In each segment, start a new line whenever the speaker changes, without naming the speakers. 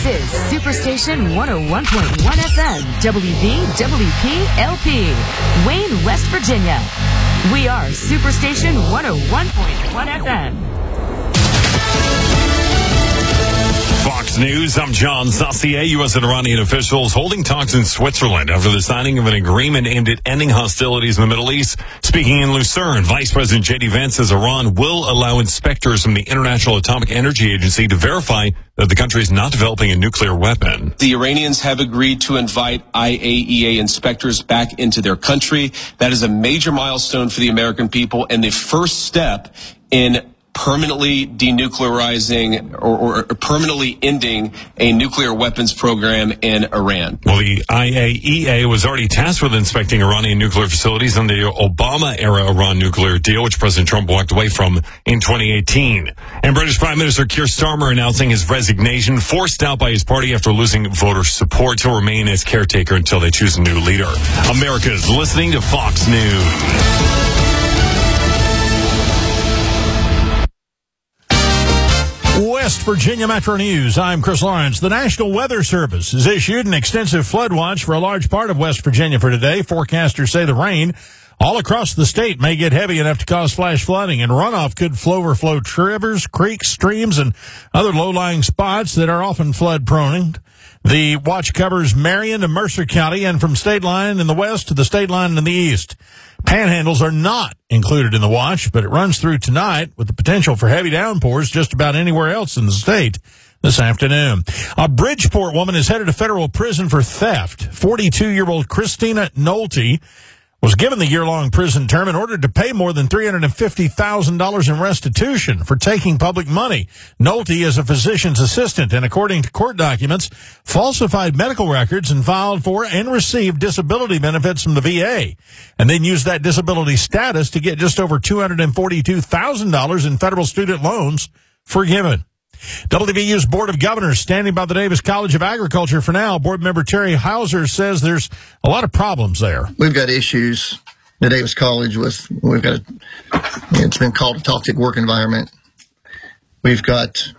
is Superstation 101.1 FM, WVWP-LP, Wayne, West Virginia. We are Superstation 101.1 FM.
Fox News, I'm John Sassier. U.S. and Iranian officials holding talks in Switzerland after the signing of an agreement aimed at ending hostilities in the Middle East. Speaking in Lucerne, Vice President J.D. Vance says Iran will allow inspectors from the International Atomic Energy Agency to verify that the country is not developing a nuclear weapon.
The Iranians have agreed to invite IAEA inspectors back into their country. That is a major milestone for the American people and the first step in permanently denuclearizing or permanently ending a nuclear weapons program in Iran.
Well, the IAEA was already tasked with inspecting Iranian nuclear facilities under the Obama-era Iran nuclear deal, which President Trump walked away from in 2018. And British Prime Minister Keir Starmer announcing his resignation, forced out by his party after losing voter support. He'll remain as caretaker until they choose a new leader. America's listening to Fox News.
West Virginia Metro News. I'm Chris Lawrence. The National Weather Service has issued an extensive flood watch for a large part of West Virginia for today. Forecasters say the rain all across the state may get heavy enough to cause flash flooding, and runoff could overflow rivers, creeks, streams, and other low-lying spots that are often flood-prone. The watch covers Marion to Mercer County and from state line in the west to the state line in the east. Panhandles are not included in the watch, but it runs through tonight with the potential for heavy downpours just about anywhere else in the state this afternoon. A Bridgeport woman is headed to federal prison for theft. 42-year-old Christina Nolte was given the year-long prison term in order to pay more than $350,000 in restitution for taking public money. Nolte is a physician's assistant and, according to court documents, falsified medical records and filed for and received disability benefits from the VA, and then used that disability status to get just over $242,000 in federal student loans forgiven. WVU's Board of Governors standing by the Davis College of Agriculture for now. Board member Terry Hauser says there's a lot of problems there.
We've got issues at Davis College with, it's been called a toxic work environment. We've got,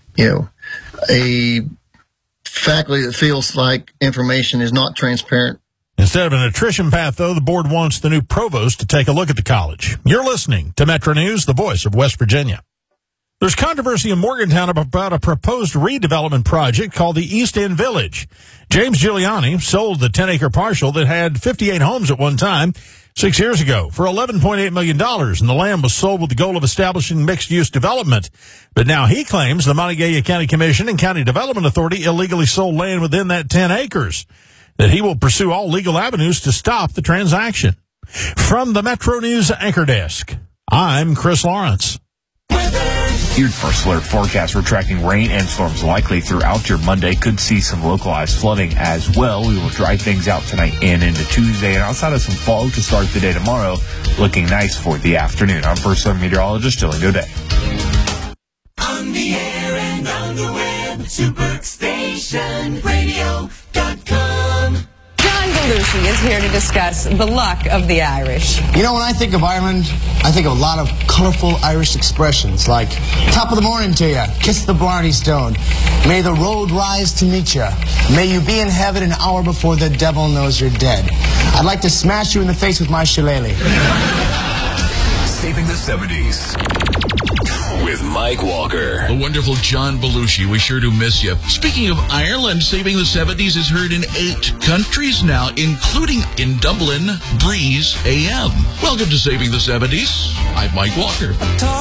a faculty that feels like information is not transparent.
Instead of an attrition path, though, the board wants the new provost to take a look at the college. You're listening to Metro News, the voice of West Virginia. There's controversy in Morgantown about a proposed redevelopment project called the East End Village. James Giuliani sold the 10-acre parcel that had 58 homes at one time 6 years ago for $11.8 million, and the land was sold with the goal of establishing mixed-use development. But now he claims the Montague County Commission and County Development Authority illegally sold land within that 10 acres, that he will pursue all legal avenues to stop the transaction. From the Metro News Anchor Desk, I'm Chris Lawrence.
Your First Alert forecast, we're tracking rain and storms likely throughout your Monday. Could see some localized flooding as well. We will dry things out tonight and into Tuesday. And outside of some fog to start the day tomorrow, looking nice for the afternoon. I'm First Alert meteorologist Dylan Godet.
On the air and on the web, superstationradio.com.
John Belushi is here to discuss the luck of the Irish.
You know, when I think of Ireland, I think of a lot of colorful Irish expressions like top of the morning to you, kiss the Blarney Stone, may the road rise to meet you, may you be in heaven an hour before the devil knows you're dead. I'd like to smash you in the face with my shillelagh.
Saving the 70s. With Mike Walker.
The wonderful John Belushi. We sure do miss you. Speaking of Ireland, Saving the 70s is heard in 8 countries now, including in Dublin, Breeze AM. Welcome to Saving the 70s. I'm Mike Walker.